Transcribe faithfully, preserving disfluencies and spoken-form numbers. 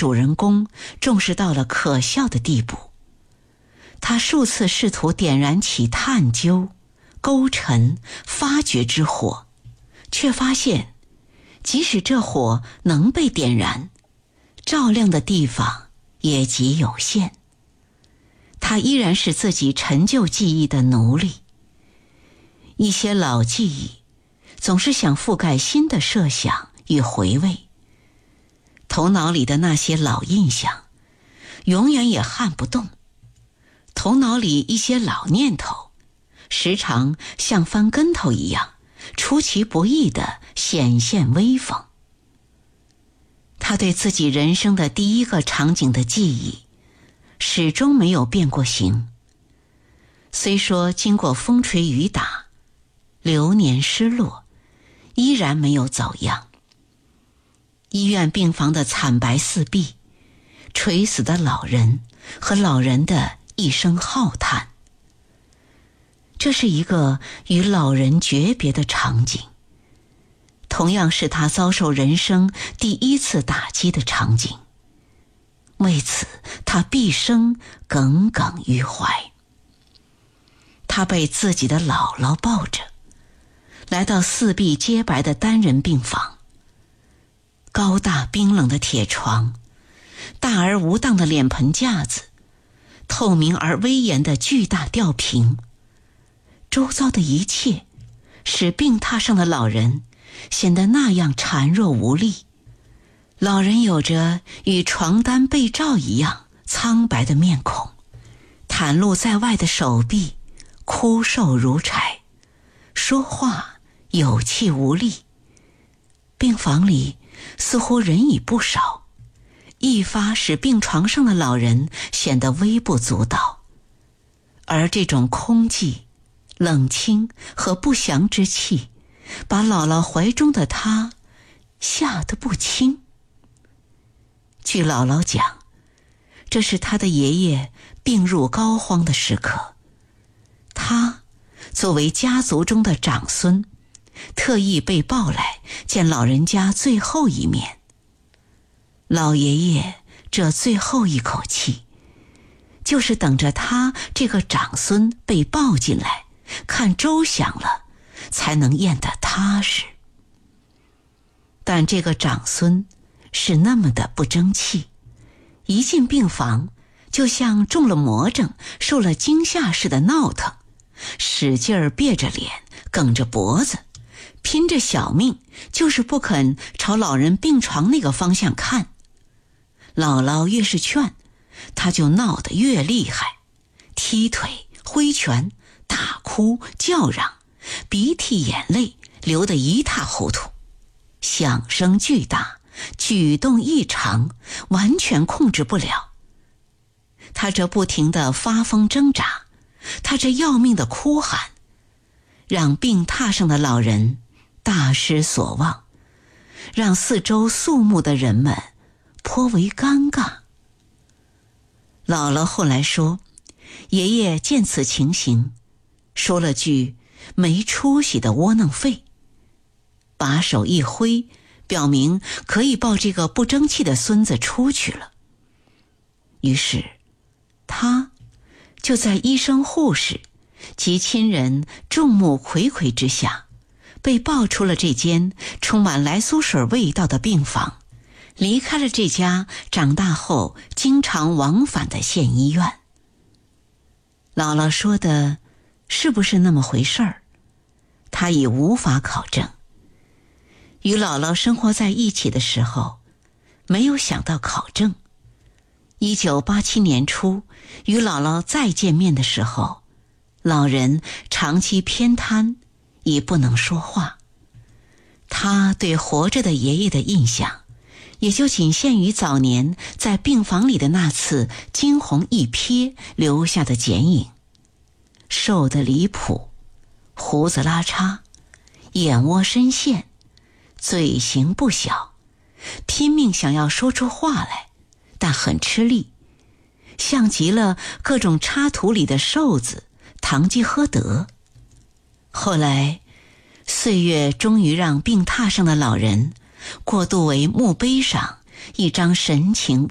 主人公重视到了可笑的地步。他数次试图点燃起探究、勾陈、发掘之火，却发现即使这火能被点燃，照亮的地方也极有限。他依然是自己陈旧记忆的奴隶。一些老记忆总是想覆盖新的设想与回味，头脑里的那些老印象永远也撼不动，头脑里一些老念头时常像翻跟头一样出其不意地显现威风。他对自己人生的第一个场景的记忆始终没有变过形，虽说经过风吹雨打，流年失落，依然没有走样。医院病房的惨白四壁，垂死的老人和老人的一声浩叹，这是一个与老人诀别的场景，同样是他遭受人生第一次打击的场景。为此，他毕生耿耿于怀。他被自己的姥姥抱着，来到四壁洁白的单人病房。高大冰冷的铁床，大而无当的脸盆架子，透明而威严的巨大吊瓶，周遭的一切使病榻上的老人显得那样孱弱无力。老人有着与床单被罩一样苍白的面孔，袒露在外的手臂枯瘦如柴，说话有气无力。病房里似乎人已不少，一发使病床上的老人显得微不足道，而这种空寂、冷清和不祥之气把姥姥怀中的他吓得不轻。据姥姥讲，这是他的爷爷病入膏肓的时刻，他作为家族中的长孙，特意被抱来见老人家最后一面。老爷爷这最后一口气，就是等着他这个长孙被抱进来，看周详了，才能咽得踏实。但这个长孙是那么的不争气，一进病房就像中了魔怔、受了惊吓似的闹腾，使劲儿别着脸，梗着脖子，拼着小命，就是不肯朝老人病床那个方向看。姥姥越是劝，他就闹得越厉害，踢腿、挥拳、大哭、叫嚷，鼻涕眼泪流得一塌糊涂，响声巨大，举动异常，完全控制不了。他这不停地发疯挣扎，他这要命的哭喊，让病榻上的老人大失所望，让四周肃穆的人们颇为尴尬。姥姥后来说，爷爷见此情形，说了句没出息的窝囊废，把手一挥，表明可以抱这个不争气的孙子出去了。于是他就在医生护士及亲人众目睽睽之下，被抱出了这间充满来苏水味道的病房，离开了这家长大后经常往返的县医院。姥姥说的是不是那么回事儿，他已无法考证。与姥姥生活在一起的时候，没有想到考证。一九八七年初与姥姥再见面的时候，老人长期偏瘫，已不能说话。他对活着的爷爷的印象也就仅限于早年在病房里的那次惊鸿一瞥留下的剪影，瘦得离谱，胡子拉碴，眼窝深陷，嘴型不小，拼命想要说出话来，但很吃力，像极了各种插图里的瘦子堂吉诃德。后来岁月终于让病榻上的老人过渡为墓碑上一张神情